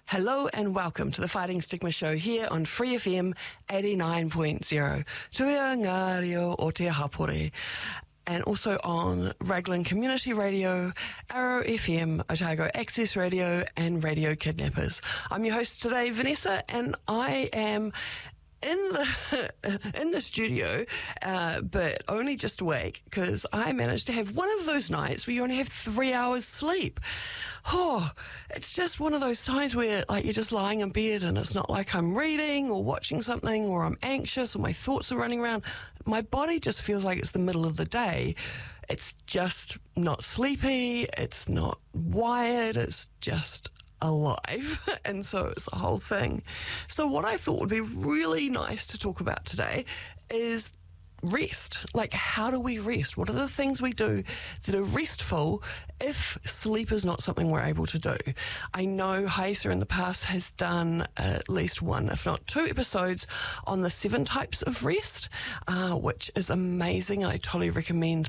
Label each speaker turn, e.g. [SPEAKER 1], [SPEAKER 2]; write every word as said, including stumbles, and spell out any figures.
[SPEAKER 1] Hello and welcome to the Fighting Stigma Show here on Free F M eighty-nine point zero. Tuia ngā reo o te hapore. And also on Raglan Community Radio, Arrow F M, Otago Access Radio and Radio Kidnappers. I'm your host today, Vanessa, and I am in the in the studio, uh, but only just awake because I managed to have one of those nights where you only have three hours sleep. Oh, it's just one of those times where like you're just lying in bed and it's not like I'm reading or watching something or I'm anxious or my thoughts are running around. My body just feels like it's the middle of the day. It's just not sleepy. It's not wired. It's just alive. And so it's a whole thing. So what I thought would be really nice to talk about today is rest. Like, how do we rest? What are the things we do that are restful if sleep is not something we're able to do? I know Haisa in the past has done at least one, if not two episodes on the seven types of rest, uh, which is amazing. And I totally recommend